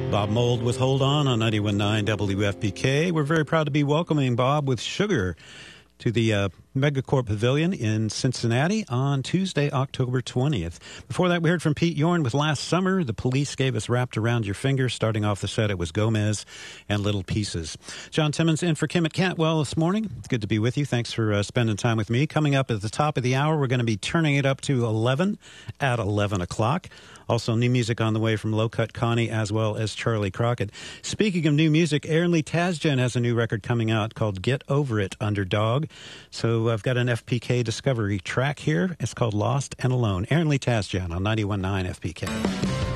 Bob Mould with Hold On 91.9 WFPK. We're very proud to be welcoming Bob with Sugar to the Megacorp Pavilion in Cincinnati on Tuesday, October 20th. Before that, we heard from Pete Yorn with Last Summer. The Police gave us Wrapped Around Your Finger. Starting off the set, it was Gomez and Little Pieces. John Timmons in for Kim at Cantwell this morning. It's good to be with you. Thanks for spending time with me. Coming up at the top of the hour, we're going to be turning it up to 11 at 11 o'clock. Also, new music on the way from Low Cut Connie as well as Charlie Crockett. Speaking of new music, Aaron Lee Tasjan has a new record coming out called Get Over It, Underdog. So I've got an FPK Discovery track here. It's called Lost and Alone. Aaron Lee Tasjan on 91.9 FPK.